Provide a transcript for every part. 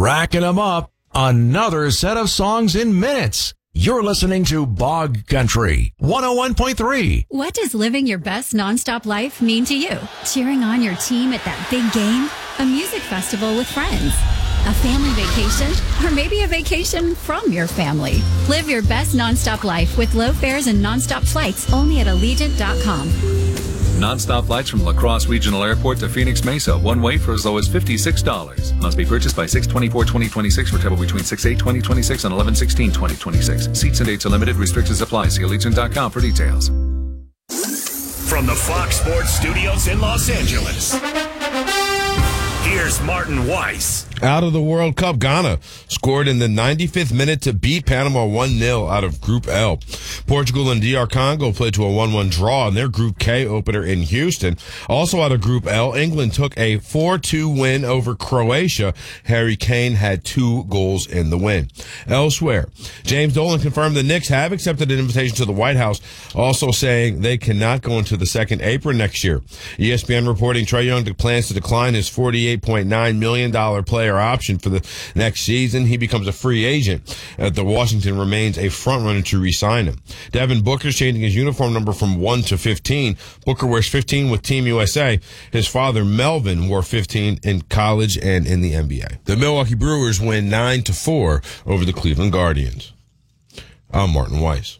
racking them up. Another set of songs in minutes. You're listening to Bog Country 101.3. What does living your best nonstop life mean to you? Cheering on your team at that big game? A music festival with friends? A family vacation? Or maybe a vacation from your family? Live your best nonstop life with low fares and nonstop flights only at Allegiant.com. Non-stop flights from La Crosse Regional Airport to Phoenix Mesa, one way for as low as $56. Must be purchased by 6/24/2026 for travel between 6/8/2026 and 11/16/2026. Seats and dates are limited. Restrictions apply. See Allegiant.com for details. From the Fox Sports Studios in Los Angeles, here's Martin Weiss. Out of the World Cup, Ghana scored in the 95th minute to beat Panama 1-0 out of Group L. Portugal and DR Congo played to a 1-1 draw in their Group K opener in Houston. Also out of Group L, England took a 4-2 win over Croatia. Harry Kane had 2 goals in the win. Elsewhere, James Dolan confirmed the Knicks have accepted an invitation to the White House, also saying they cannot go into the second apron next year. ESPN reporting Trae Young plans to decline his $48.9 million player option for the next season. He becomes a free agent. The Washington remains a front-runner to re-sign him. Devin Booker's changing his uniform number from 1 to 15. Booker wears 15 with Team USA. His father, Melvin, wore 15 in college and in the NBA. The Milwaukee Brewers win 9-4 over the Cleveland Guardians. I'm Martin Weiss.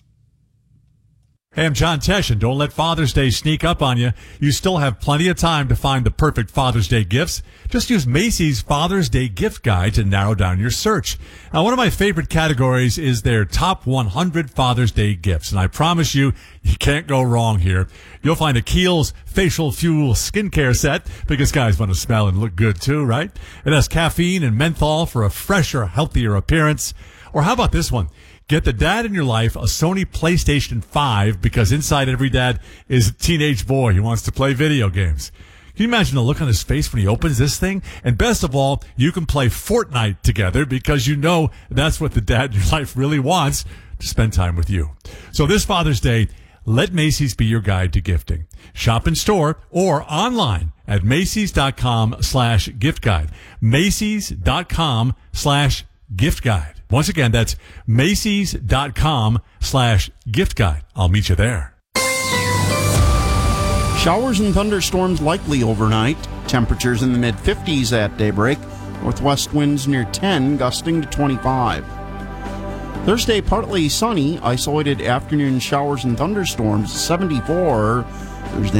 Hey, I'm John Tesh, and don't let Father's Day sneak up on you. You still have plenty of time to find the perfect Father's Day gifts. Just use Macy's Father's Day gift guide to narrow down your search. Now, one of my favorite categories is their top 100 Father's Day gifts, and I promise you, you can't go wrong here. You'll find a Kiehl's Facial Fuel skincare set, because guys want to smell and look good too, right? It has caffeine and menthol for a fresher, healthier appearance. Or how about this one? Get the dad in your life a Sony PlayStation 5, because inside every dad is a teenage boy who wants to play video games. Can you imagine the look on his face when he opens this thing? And best of all, you can play Fortnite together, because you know that's what the dad in your life really wants, to spend time with you. So this Father's Day, let Macy's be your guide to gifting. Shop in store or online at Macy's.com/gift guide. Macy's.com/gift guide. Once again, that's Macy's.com/gift guide. I'll meet you there. Showers and thunderstorms likely overnight. Temperatures in the mid-50s at daybreak. Northwest winds near 10, gusting to 25. Thursday, partly sunny. Isolated afternoon showers and thunderstorms, 74. Thursday